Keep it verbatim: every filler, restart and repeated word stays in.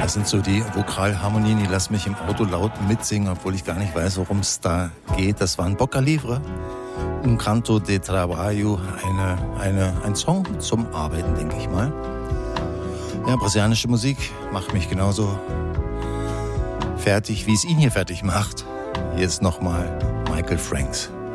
Das sind so die Vokalharmonien, die lassen mich im Auto laut mitsingen, obwohl ich gar nicht weiß, worum es da geht. Das war ein Boca Livre, un canto de trabalho, eine, eine, ein Song zum Arbeiten, denke ich mal. Ja, brasilianische Musik macht mich genauso fertig, wie es ihn hier fertig macht. Hier ist nochmal Michael Franks.